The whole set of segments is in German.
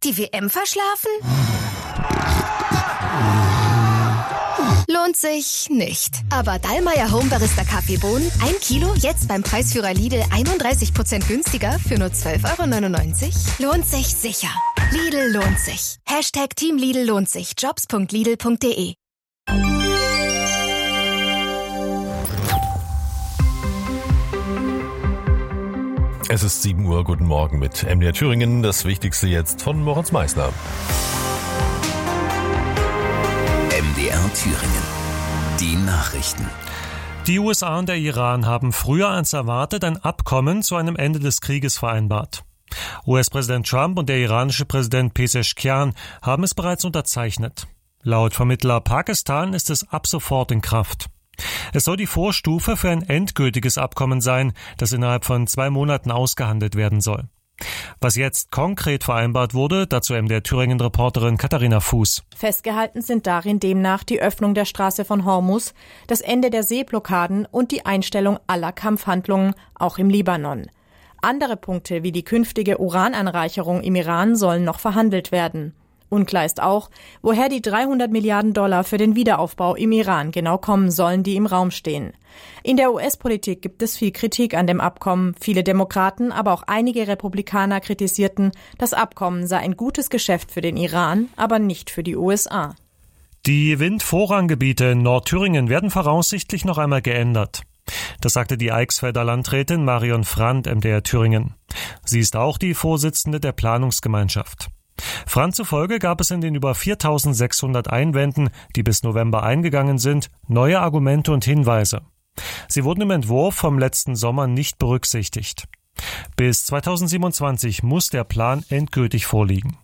Die WM verschlafen? Lohnt sich nicht. Aber Dallmayr Home Barista Kaffeebohnen, 1 Kilo, jetzt beim Preisführer Lidl 31% günstiger für nur 12,99 €? Lohnt sich sicher. Lidl lohnt sich. Team Lidl lohnt sich. Jobs.lidl.de. Es ist 7 Uhr, guten Morgen mit MDR Thüringen. Das Wichtigste jetzt von Moritz Meissner. MDR Thüringen. Die Nachrichten. Die USA und der Iran haben früher als erwartet ein Abkommen zu einem Ende des Krieges vereinbart. US-Präsident Trump und der iranische Präsident Pezeshkian haben es bereits unterzeichnet. Laut Vermittler Pakistan ist es ab sofort in Kraft. Es soll die Vorstufe für ein endgültiges Abkommen sein, das innerhalb von 2 Monaten ausgehandelt werden soll. Was jetzt konkret vereinbart wurde, dazu MDR Thüringen-Reporterin Katharina Fuß. Festgehalten sind darin demnach die Öffnung der Straße von Hormuz, das Ende der Seeblockaden und die Einstellung aller Kampfhandlungen, auch im Libanon. Andere Punkte wie die künftige Urananreicherung im Iran sollen noch verhandelt werden. Unklar ist auch, woher die $300 Milliarden für den Wiederaufbau im Iran genau kommen sollen, die im Raum stehen. In der US-Politik gibt es viel Kritik an dem Abkommen. Viele Demokraten, aber auch einige Republikaner kritisierten, das Abkommen sei ein gutes Geschäft für den Iran, aber nicht für die USA. Die Windvorranggebiete in Nordthüringen werden voraussichtlich noch einmal geändert. Das sagte die Eichsfelder Landrätin Marion Frandt, MDR Thüringen. Sie ist auch die Vorsitzende der Planungsgemeinschaft. Frandt zufolge gab es in den über 4.600 Einwänden, die bis November eingegangen sind, neue Argumente und Hinweise. Sie wurden im Entwurf vom letzten Sommer nicht berücksichtigt. Bis 2027 muss der Plan endgültig vorliegen.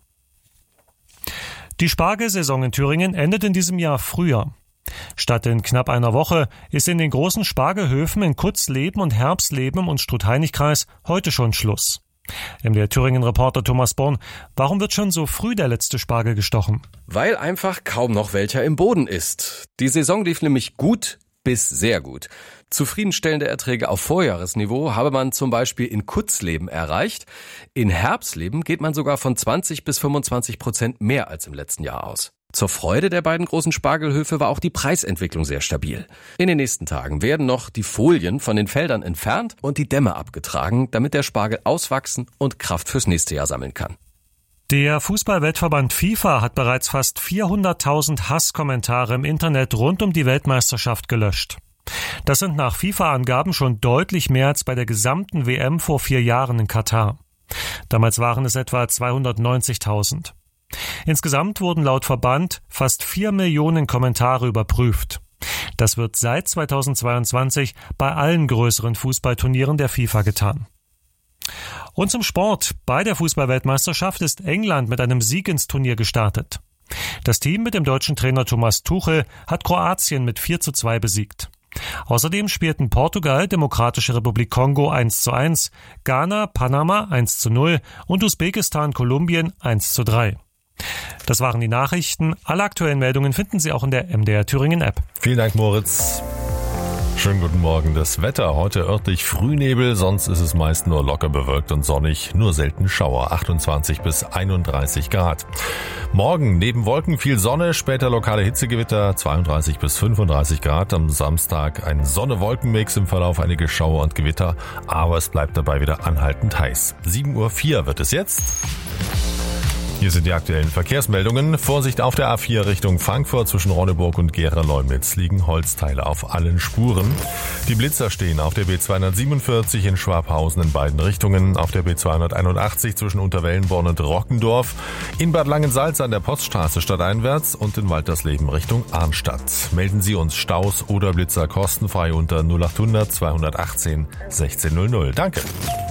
Die Spargelsaison in Thüringen endet in diesem Jahr früher. Statt in knapp einer Woche ist in den großen Spargelhöfen in Kutzleben und Herbstleben und Struth-Heinig-Kreis heute schon Schluss. MDR Thüringen-Reporter Thomas Born, warum wird schon so früh der letzte Spargel gestochen? Weil einfach kaum noch welcher im Boden ist. Die Saison lief nämlich gut bis sehr gut. Zufriedenstellende Erträge auf Vorjahresniveau habe man zum Beispiel in Kutzleben erreicht. In Herbstleben geht man sogar von 20% bis 25% mehr als im letzten Jahr aus. Zur Freude der beiden großen Spargelhöfe war auch die Preisentwicklung sehr stabil. In den nächsten Tagen werden noch die Folien von den Feldern entfernt und die Dämme abgetragen, damit der Spargel auswachsen und Kraft fürs nächste Jahr sammeln kann. Der Fußball-Weltverband FIFA hat bereits fast 400.000 Hasskommentare im Internet rund um die Weltmeisterschaft gelöscht. Das sind nach FIFA-Angaben schon deutlich mehr als bei der gesamten WM vor 4 Jahren in Katar. Damals waren es etwa 290.000. Insgesamt wurden laut Verband fast 4 Millionen Kommentare überprüft. Das wird seit 2022 bei allen größeren Fußballturnieren der FIFA getan. Und zum Sport. Bei der Fußball-Weltmeisterschaft ist England mit einem Sieg ins Turnier gestartet. Das Team mit dem deutschen Trainer Thomas Tuchel hat Kroatien mit 4:2 besiegt. Außerdem spielten Portugal, Demokratische Republik Kongo 1:1, Ghana, Panama 1:0 und Usbekistan, Kolumbien 1:3. Das waren die Nachrichten. Alle aktuellen Meldungen finden Sie auch in der MDR Thüringen App. Vielen Dank, Moritz. Schönen guten Morgen. Das Wetter heute örtlich Frühnebel, sonst ist es meist nur locker bewölkt und sonnig, nur selten Schauer, 28 bis 31 Grad. Morgen neben Wolken viel Sonne, später lokale Hitzegewitter, 32 bis 35 Grad. Am Samstag ein Sonne-Wolken-Mix, im Verlauf einige Schauer und Gewitter, aber es bleibt dabei wieder anhaltend heiß. 7:04 wird es jetzt. Hier sind die aktuellen Verkehrsmeldungen. Vorsicht auf der A4 Richtung Frankfurt zwischen Ronneburg und Gera-Leumnitz liegen Holzteile auf allen Spuren. Die Blitzer stehen auf der B247 in Schwabhausen in beiden Richtungen, auf der B281 zwischen Unterwellenborn und Rockendorf, in Bad Langensalza an der Poststraße stadteinwärts und in Waltersleben Richtung Arnstadt. Melden Sie uns Staus oder Blitzer kostenfrei unter 0800 218 1600. Danke.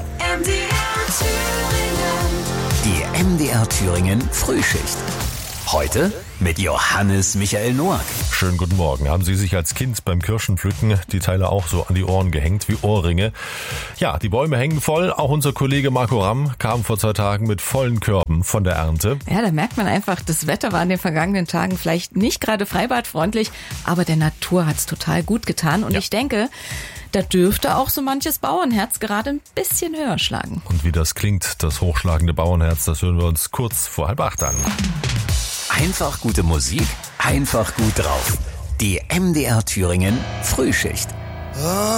Die MDR Thüringen Frühschicht. Heute mit Johannes Michael Noack. Schönen guten Morgen. Haben Sie sich als Kind beim Kirschenpflücken die Teile auch so an die Ohren gehängt wie Ohrringe? Ja, die Bäume hängen voll. Auch unser Kollege Marco Ramm kam vor 2 Tagen mit vollen Körben von der Ernte. Ja, da merkt man einfach, das Wetter war in den vergangenen Tagen vielleicht nicht gerade freibadfreundlich, aber der Natur hat's total gut getan. Und ich denke, Da dürfte auch so manches Bauernherz gerade ein bisschen höher schlagen. Und wie das klingt, das hochschlagende Bauernherz, das hören wir uns kurz vor 7:30 an. Einfach gute Musik, einfach gut drauf. Die MDR Thüringen Frühschicht.